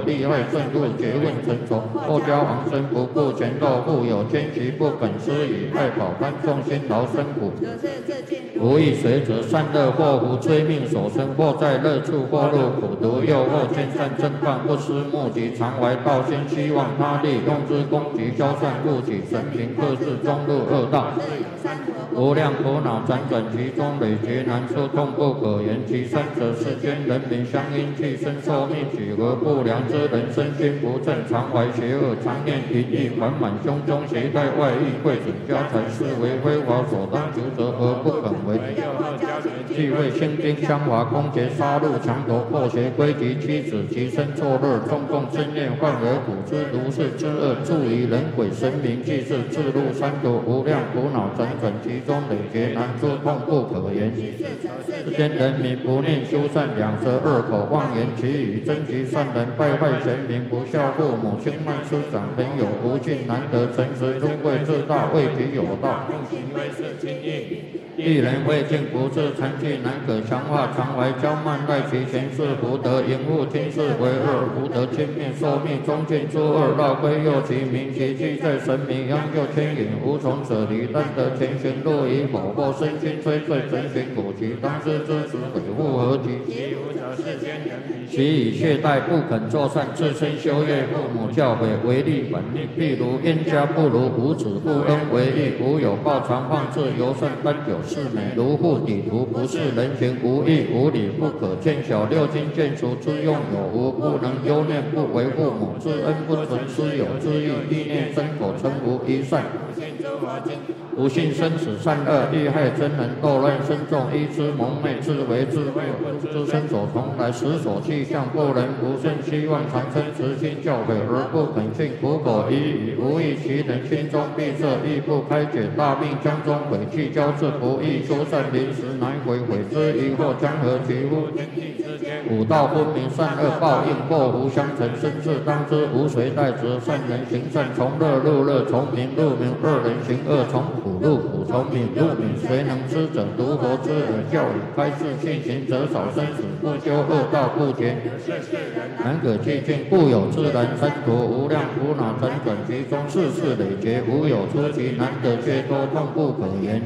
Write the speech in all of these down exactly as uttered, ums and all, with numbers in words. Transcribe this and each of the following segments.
利害深入，诘问成仇。或教王生不顾前斗，富有奸奇不肯施以爱保贪众辛劳生苦。无益随者善恶祸福催命所生，或在乐处或入苦毒诱惑兼善正犯，不思目及常怀道心，希望他利用之攻击交善故己神平，克制中入恶道。无量苦恼辗转其中，累劫难出，痛不可言。其三者，世间人民相因寄生受命，几何不良之人，身心不正，常怀邪恶，常念淫意，缓满胸中，携带外溢，贵准家财，视为非法所当求责而不肯为。既为兴兵相华，攻劫杀戮，强夺破邪归及妻子，其身作乐，中共正念，患而苦之如是之恶，助于人鬼神明，既是自入三途，无量苦恼辗转其中，累劫难出，痛不可言。世间人民不念修善，两舌恶口妄言其语，争其善人，败坏贤明，不孝父母，轻慢师长，朋友不敬，难得诚实，尊贵自大，为己有道，用行为是轻易。一人未尽不治，残疾难可强化，常怀骄慢，赖其前世福德，淫恶听事为恶，福德轻灭，寿命中尽诸恶，绕归右其名，其迹在神明，央就牵引，无从舍离，但得前行，若以否或身心摧碎，成行苦其当知之时，悔复何及？其无者世间人民，其以懈怠不肯作善，自身修业，父母教诲，违逆反逆，譬如冤家不如无子不恩为义，无有报常放置，尤甚单久。是美如护底图，不是人情，无义无理，不可见小。六经见除之用有无，不能忧念，不为父母之恩，不存师友之意，意念身口成无一善。不信生死善恶，欲害真人，斗乱深重，依之蒙昧，自为自为，之身所从来，实所气象，不能不顺，希望长生慈心教诲，而不肯信，苦口一语，无益其人，心中闭塞，亦不开解，大病将中，悔气交织，不易修善，临时难悔，悔之疑惑，将何其乎？五道分明，善恶报应，祸福相承，生事当知，无谁代责。善人行善，从乐入乐，从明入明；恶人行恶，从苦入苦，从敏入敏。谁能知者？独佛之耳教语，开示信行者少，生死不休，恶道不绝。难可寂静，故有自然三途，无量苦恼辗转其中，世事累劫，无有出奇，难得解脱，痛不可言。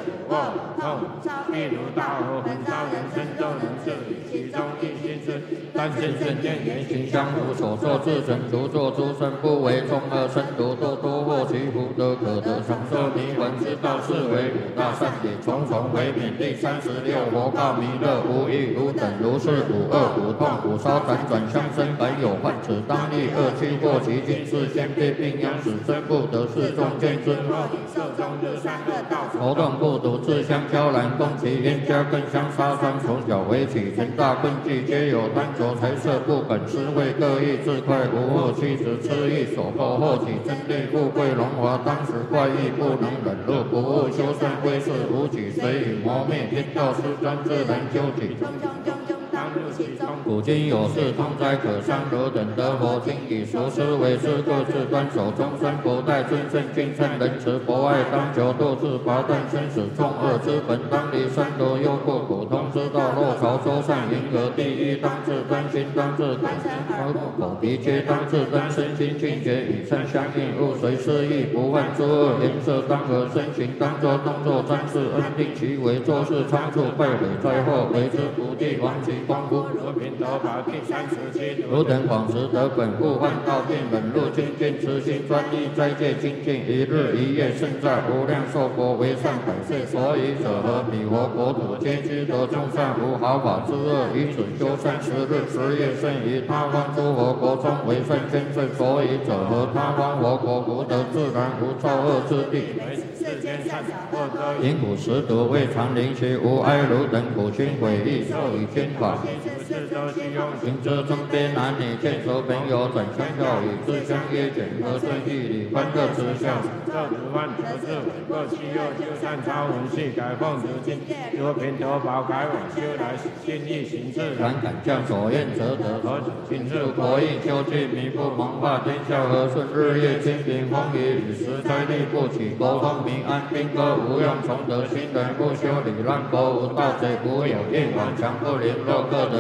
譬如大河横超人生，都能治理其中一心事。但心圣见言行相符，所作自成，独作诸身，不为众恶生独多多获其福德，可得长寿弥魂之道，是为五大善解，重重为免。第三十六佛告弥勒，无欲如等如是，五恶五痛五烧辗转相生，本有患此当立恶趣过其今世先被病殃死，真不得世众见之。头痛不独自相交然，攻其冤家更相杀伤，从小为起，成大困忌，皆有贪着财色，不肯施惠，各异自快，无恶妻子痴意所迫，后起争利，富贵荣华，当时怪异，不能忍辱，不务修善，归世无己，随以磨灭，天道失专，自然究竟。古今有事，通哉可伤，汝等得佛经以熟思维之，各自端守终身，不待尊圣敬称仁慈，博爱当求度自拔断生死众恶之本，当离三毒忧过苦通之道，若朝周善银河第一，当自端心，当自口口鼻皆当自端，身心净洁，与善相应，勿随失意，不犯诸恶，颜色当和，身形当作动作瞻视，恩定其为，做事仓促，败毁灾祸，为之不地，亡其光复。如品头法第三十七，汝等广识得本，故患道病，忍辱精进，慈心专一，斋戒精进，一日一夜胜在无量寿佛为善百岁，所以者何？彼佛国土皆知得众善，无毫法之恶，以此修善十日十夜胜于他方诸佛国中为善千岁，所以者何？他方佛国福德自然无造恶之地。因苦食毒未尝临其无哀汝等苦心悔意，受以天法。行之中边男女见熟朋友，转相告语，自相约卷，和顺义理，欢乐之笑。这如万得智慧，各其右修善超文系，改奉如经，如平头宝改往修来，心意行自然，敢将所愿则得。何请入国义，修具弥不蒙化，天下和顺，日夜清平，风雨雨时灾力不起，国通民安，兵戈无用，从得新人不修理，让国无盗贼，无有业往，强不凌弱，各得其所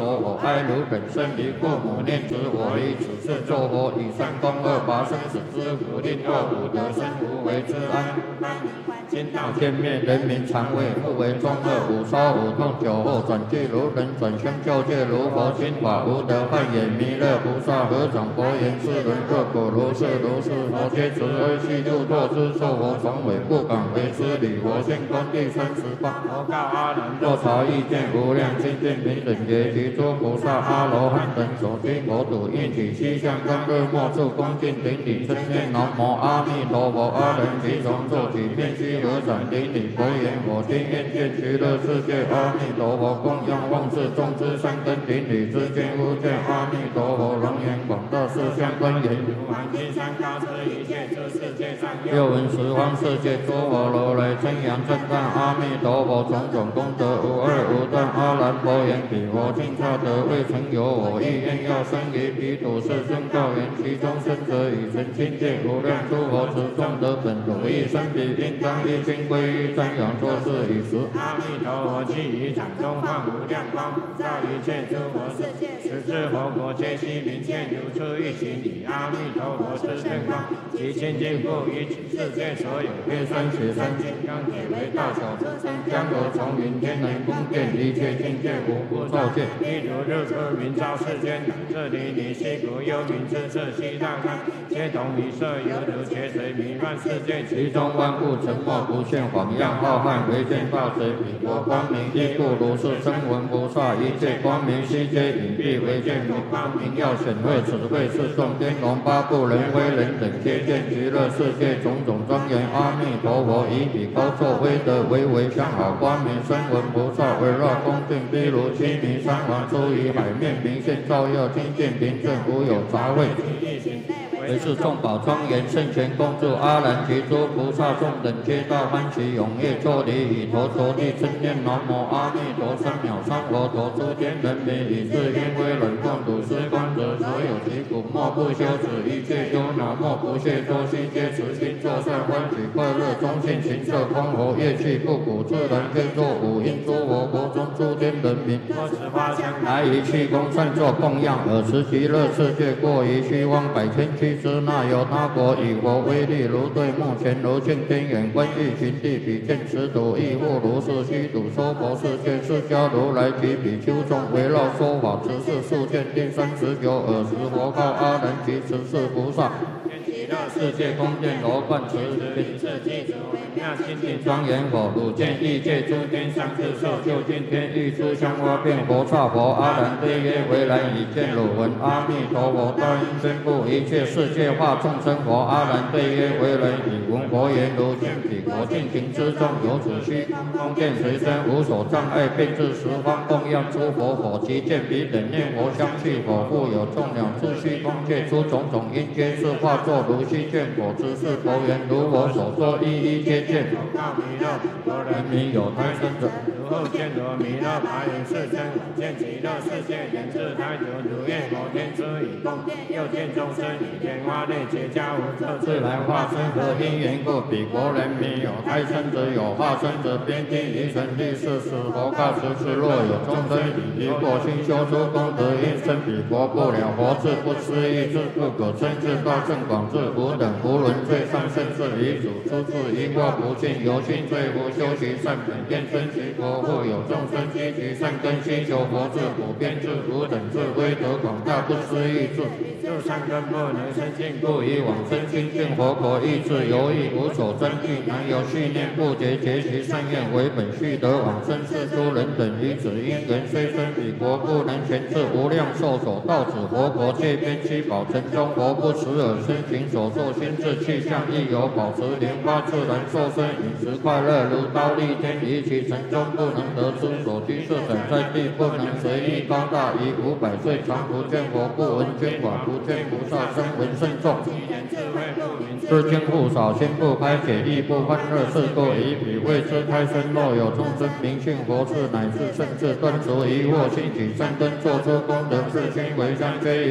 佛，我爱如本身离父母念子，我以此事作佛，以三公二八生死之福，令恶苦得生无为之安。今道见灭，人民常为复为中恶，五烧五痛酒后转俱如人，转生教界如佛，心法无德犯也。弥勒菩萨合掌佛言：世人各果如是如是，佛皆慈悲悉入堕之受佛从委，不敢为之礼。我现观第三十八。佛告阿难：若察意见无量清净平等觉，其诸菩萨阿罗汉等所听佛土，应体西向跟恶莫处恭敬顶礼，称念南无阿弥陀佛。阿人即从做起，遍悉合掌顶礼，佛言：我听愿见极乐世界阿弥陀佛，供养万世众之善根顶礼之间，无见阿弥陀佛龙颜广大，四相观言：如满金山高之一切之世界上，又闻十方世界诸佛如来称扬称赞阿弥陀佛，种种功德无二无断。阿难佛言：彼佛尽刹得未曾有我意愿要生于彼土世尊告言：其中生者以成清净无量诸佛持众德本如意生彼，应当一心归于瞻仰作是以时，阿弥陀佛既于掌中放无量光，普照一切诸佛世界，十智佛国皆悉明见，如出一行以阿弥陀佛之圣光，其清净复于此世界所有遍三雪山金刚铁为大小车身，江河从云天人宫殿，一切境界无不照见。譬如日出明照世间，乃至离离西谷幽冥之色西大开，皆同一色，犹如劫水弥漫世界，其中万物沉默不现，晃漾浩瀚，唯见大水彼国光明，亦故如是声闻菩萨一切光明悉皆隐蔽，唯见佛光明耀显慧，此慧是众天龙八部人威人等皆见极乐世界种种庄严。阿弥陀佛以彼高作威德，唯唯相好光明声闻菩萨围绕恭敬，譬如须弥山王出于海面，明现照耀清净平正，无有杂秽。为是众宝庄严圣权共住，阿难及诸菩萨众等皆大欢喜踊跃作礼，以头着地称念南无阿弥陀三藐三佛陀，诸天人民以至因为忍共睹施观者，所有其苦莫不休止，一切忧恼莫不懈脱，悉皆慈心作善，欢喜快乐中性情色空活，乐器不鼓自然可作五音诸佛国中诸天人民，多持花香来于气功善作供养，尔时极乐世界过于虚妄百千七之那由他国，以佛威力如对目前如镜天眼观欲寻地，比见此土亦复如是虚土娑婆世界，释迦如来及比丘众围绕说法，此事数见第三十九。尔时佛告阿难及十四菩萨：极乐世界宫殿罗贯持名次具足微妙清净庄严佛，汝见异界诸天上智受就近天欲诸香花变佛刹佛。阿难对曰：为然已见汝闻阿弥陀佛大音宣布一切世界化众生佛。阿难对曰：为然已闻佛言，如见彼国尽情之中，有此虚空宫殿随身，无所障碍，遍至十方供养诸佛佛，即见彼等念佛相续佛，复有众鸟自虚空界出种种因，皆是化作如须见佛之是佛言：如我所说，一一皆见。佛告弥勒：若人民有胎生者，如后见罗弥勒白云世尊，我见极乐世界人自胎足，如愿佛天之以供殿，又见众生以天花内结跏无色自来化身，何因缘故？彼国人民有胎生者，有化身者，边地于神力是使佛告十次：若有众生以一过心修出功德，应生彼国不了佛智，不思议智，不可称智，大圣广智，无等无伦最上甚至于主，出自因果不尽，由心最无修其善本，愿生其国。复有众生积其善根，心求佛智，普遍智，无等智，威德广大，不思议智。入善根不能生尽，故以往生清净佛国，意志犹豫，无所争议，难有续念不竭，结其善愿为本，续得往生是诸人等于此因缘，虽生彼国，不能全至无量寿所到此佛国，界边七宝城中，佛不持而生行所作心智气象，亦有保持莲花自然受身，饮食快乐，如刀立天，于其城中不能得知所居设等在地，不能随意高大，于五百岁常不见佛，不闻经法，不见菩萨声闻甚众。知经不少，心不开解，亦不欢乐，是故以彼为之胎生。若有众生明信佛智，乃至甚至断除疑惑，兴起善根，作出功德，是心为香，非于居宝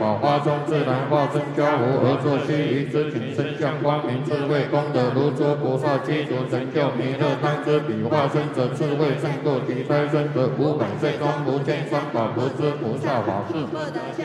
宝花中自然化身交互而作须臾之前，身相光明，智慧功德如诸菩萨基础成就弥勒当知彼化身者，智慧胜过其胎身者，五百岁中无见三宝不知菩萨法事。